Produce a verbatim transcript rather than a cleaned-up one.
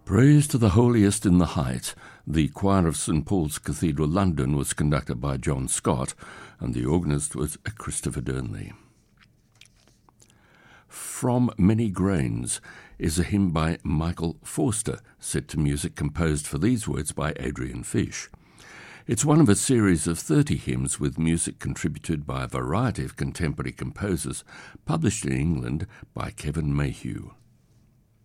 Praise to the holiest in the height. The choir of St Paul's Cathedral, London, was conducted by John Scott, and the organist was Christopher Durnley. From Many Grains is a hymn by Michael Forster, set to music composed for these words by Adrian Fish. It's one of a series of thirty hymns with music contributed by a variety of contemporary composers, published in England by Kevin Mayhew.